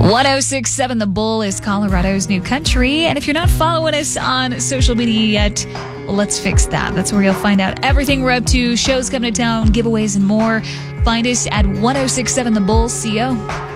1067 The Bull is Colorado's new country. And if you're not following us on social media yet, well, let's fix that. That's where you'll find out everything we're up to, shows coming to town, giveaways, and more. Find us at 1067 The Bull CO.